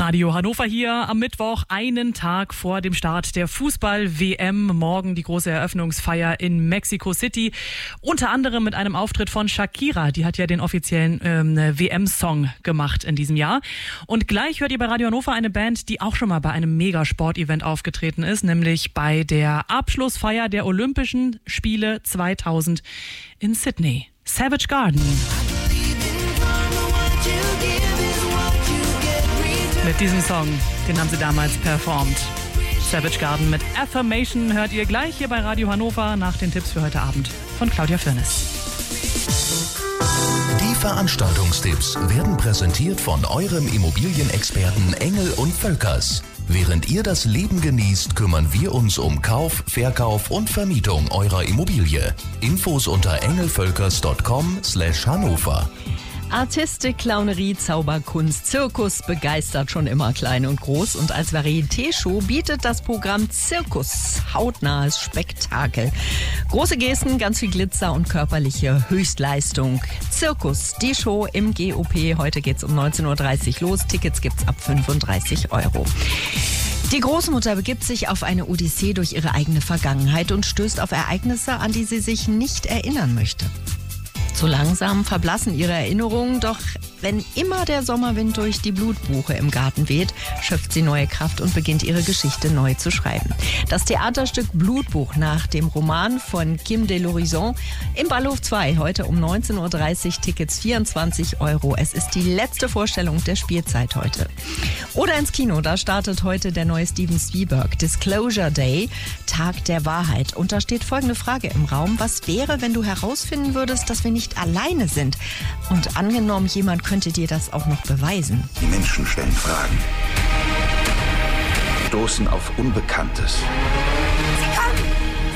Radio Hannover hier am Mittwoch, einen Tag vor dem Start der Fußball-WM. Morgen die große Eröffnungsfeier in Mexico City. Unter anderem mit einem Auftritt von Shakira. Die hat ja den offiziellen WM-Song gemacht in diesem Jahr. Und gleich hört ihr bei Radio Hannover eine Band, die auch schon mal bei einem Megasport-Event aufgetreten ist, nämlich bei der Abschlussfeier der Olympischen Spiele 2000 in Sydney. Savage Garden. Mit diesem Song, den haben sie damals performt. Savage Garden mit Affirmation hört ihr gleich hier bei Radio Hannover nach den Tipps für heute Abend von Claudia Firnis. Die Veranstaltungstipps werden präsentiert von eurem Immobilienexperten Engel und Völkers. Während ihr das Leben genießt, kümmern wir uns um Kauf, Verkauf und Vermietung eurer Immobilie. Infos unter engelvölkers.com/Hannover. Artistik, Clownerie, Zauberkunst, Zirkus begeistert schon immer klein und groß. Und als Varieté-Show bietet das Programm Zirkus hautnahes Spektakel. Große Gesten, ganz viel Glitzer und körperliche Höchstleistung. Zirkus, die Show im GOP. Heute geht's um 19.30 Uhr los. Tickets gibt's ab 35 €. Die Großmutter begibt sich auf eine Odyssee durch ihre eigene Vergangenheit und stößt auf Ereignisse, an die sie sich nicht erinnern möchte. So langsam verblassen ihre Erinnerungen, doch wenn immer der Sommerwind durch die Blutbuche im Garten weht, schöpft sie neue Kraft und beginnt ihre Geschichte neu zu schreiben. Das Theaterstück Blutbuch nach dem Roman von Kim de l'Horizon im Bahnhof 2, heute um 19.30 Uhr, Tickets 24 €. Es ist die letzte Vorstellung der Spielzeit heute. Oder ins Kino, da startet heute der neue Steven Spielberg, Disclosure Day, Tag der Wahrheit. Und da steht folgende Frage im Raum: Was wäre, wenn du herausfinden würdest, dass wir nicht alleine sind? Und angenommen, jemand könnte dir das auch noch beweisen. Die Menschen stellen Fragen, stoßen auf Unbekanntes. Sie kommen!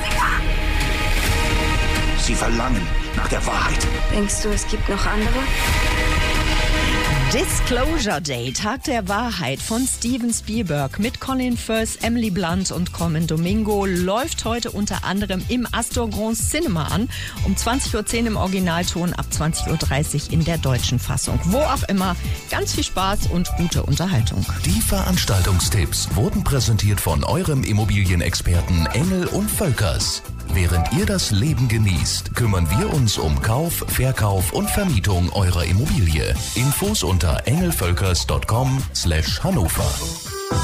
Sie verlangen nach der Wahrheit. Denkst du, es gibt noch andere? Disclosure Day, Tag der Wahrheit von Steven Spielberg mit Colin Firth, Emily Blunt und Colman Domingo läuft heute unter anderem im Astor Grand Cinema an. Um 20.10 Uhr im Originalton, ab 20.30 Uhr in der deutschen Fassung. Wo auch immer, ganz viel Spaß und gute Unterhaltung. Die Veranstaltungstipps wurden präsentiert von eurem Immobilienexperten Engel und Völkers. Während ihr das Leben genießt, kümmern wir uns um Kauf, Verkauf und Vermietung eurer Immobilie. Infos unter engelvölkers.com/Hannover.